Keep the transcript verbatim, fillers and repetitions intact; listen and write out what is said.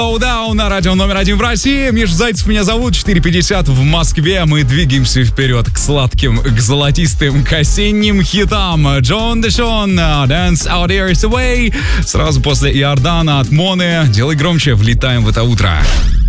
Down на радио номер один в России. Миша Зайцев меня зовут. четыре пятьдесят в Москве. Мы двигаемся вперед к сладким, к золотистым, к осенним хитам. Джон Дэшон, Dance Out Years Away. Сразу после Иордана от Моны. Делай громче, влетаем в это утро.